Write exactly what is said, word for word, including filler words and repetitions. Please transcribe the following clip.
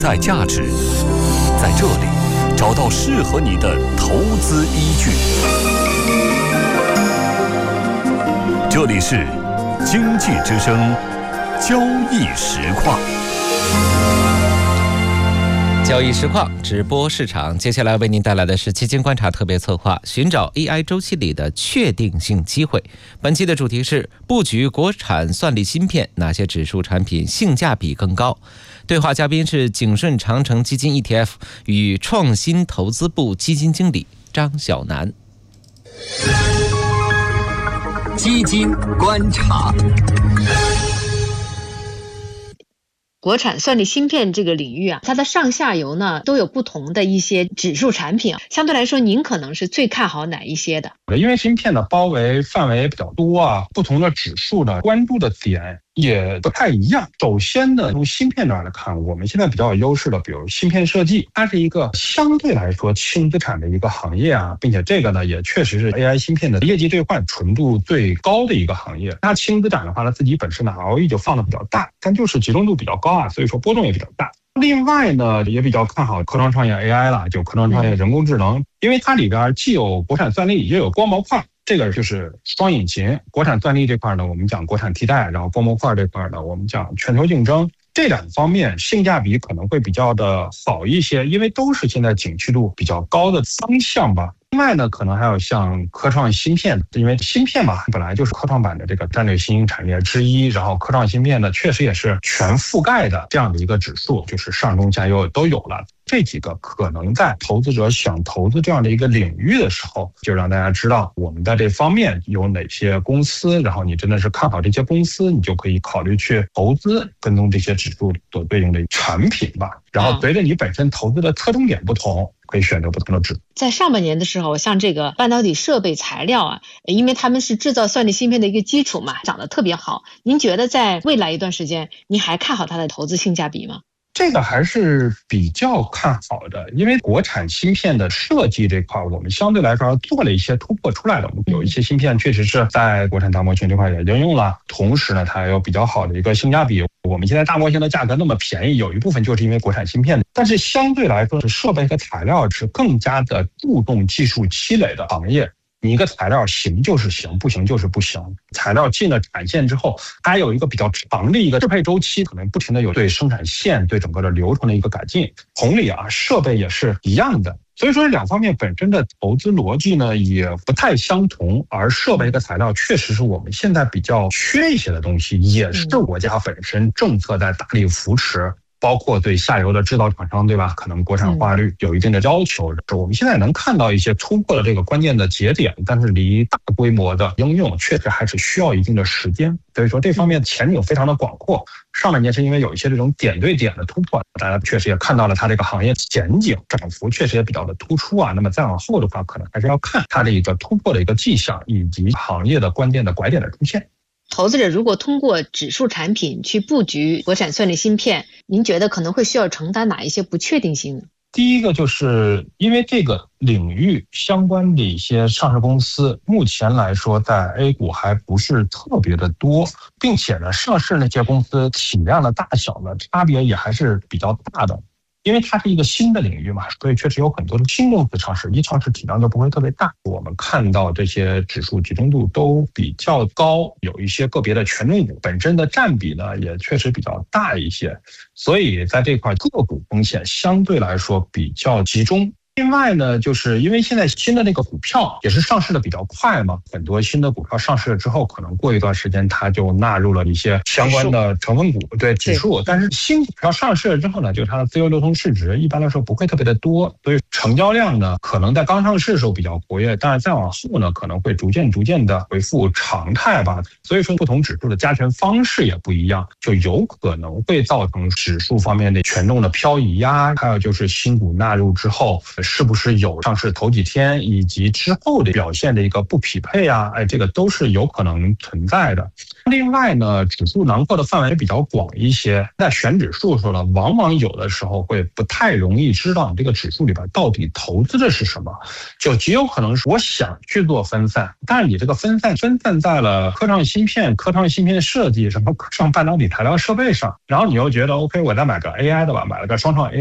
在价值，在这里找到适合你的投资依据。这里是经济之声交易实况。 交易实况直播市场，接下来为您带来的是基金观察特别策划，寻找 A I 周期里的确定性机会。本期的主题是布局国产算力芯片，哪些指数产品性价比更高？对话嘉宾是景顺长城基金 E T F 与创新投资部基金经理张晓楠。 基金观察。 国产算力芯片这个领域啊，它的上下游呢都有不同的一些指数产品，相对来说您可能是最看好哪一些的？ 因为芯片的包围范围比较多啊，不同的指数呢关注的点也不太一样。首先呢，从芯片这儿来看，我们现在比较有优势的，比如芯片设计，它是一个相对来说轻资产的一个行业啊，并且这个呢也确实是 A I 芯片的业绩兑换纯度最高的一个行业。它轻资产的话，它自己本身的 R O E 就放的比较大，但就是集中度比较高啊，所以说波动也比较大。另外呢，也比较看好科创创业 A I 了，就科创创业人工智能，因为它里边既有国产算力，也有光模块。这个就是双引擎，国产算力这块呢，我们讲国产替代，然后光模块这块呢，我们讲全球竞争。这两方面性价比可能会比较的好一些，因为都是现在景气度比较高的方向吧。另外呢，可能还有像科创芯片，因为芯片嘛，本来就是科创板的这个战略新兴产业之一，然后科创芯片呢，确实也是全覆盖的这样的一个指数，就是上中下游都有了。这几个可能在投资者想投资这样的一个领域的时候，就让大家知道我们在这方面有哪些公司，然后你真的是看好这些公司，你就可以考虑去投资跟踪这些指数所对应的产品吧。然后随着你本身投资的侧重点不同，可以选择不同的指数。 在上半年的时候，像这个半导体设备材料啊，因为他们是制造算力芯片的一个基础嘛，涨得特别好。您觉得在未来一段时间，您还看好它的投资性价比吗？ 这个还是比较看好的，因为国产芯片的设计这块，我们相对来说做了一些突破出来的。我们有一些芯片确实是在国产大模型这块也应用了，同时呢，它有比较好的一个性价比。我们现在大模型的价格那么便宜，有一部分就是因为国产芯片，但是相对来说是设备和材料是更加的注重技术积累的行业。你一个材料行就是行，不行就是不行。材料进了产线之后，它有一个比较长的一个适配周期，可能不停的有对生产线、对整个的流程的一个改进。同理啊，设备也是一样的。所以说这两方面本身的投资逻辑呢也不太相同，而设备和材料确实是我们现在比较缺一些的东西，也是国家本身政策在大力扶持。包括对下游的制造厂商，对吧？可能国产化率有一定的要求。嗯、我们现在能看到一些突破的这个关键的节点，但是离大规模的应用确实还是需要一定的时间。所以说这方面前景非常的广阔。上半年是因为有一些这种点对点的突破，大家确实也看到了它这个行业前景涨幅确实也比较的突出啊。那么再往后的话，可能还是要看它的一个突破的一个迹象，以及行业的关键的拐点的出现。 投资者如果通过指数产品去布局国产算力芯片，您觉得可能会需要承担哪一些不确定性呢？ 第一个就是因为这个领域相关的一些上市公司，目前来说在 A 股还不是特别的多，并且呢，上市那些公司体量的大小呢，差别也还是比较大的。因为它是一个新的领域嘛，所以确实有很多的新公司上市，一上市体量就不会特别大。我们看到这些指数集中度都比较高，有一些个别的权重股本身的占比呢也确实比较大一些，所以在这块个股风险相对来说比较集中。另外呢，就是因为现在新的那个股票也是上市的比较快嘛，很多新的股票上市了之后，可能过一段时间它就纳入了一些相关的成分股，对指数。但是新股票上市了之后呢，就是它的自由流通市值一般来说不会特别的多，所以成交量呢可能在刚上市的时候比较活跃，但是再往后呢可能会逐渐逐渐的恢复常态吧。所以说不同指数的加权方式也不一样，就有可能会造成指数方面的权重的漂移呀，还有就是新股纳入之后是不是有上市头几天以及之后的表现的一个不匹配啊？哎，这个都是有可能存在的。 另外呢，指数囊括的范围比较广一些，在选指数时候呢，往往有的时候会不太容易知道你这个指数里边到底投资的是什么，就极有可能是我想去做分散，但是你这个分散分散在了科创芯片、科创芯片设计、什么科创半导体材料设备上，然后你又觉得 OK， 我再买个 A I 的吧，买了个双创 A I。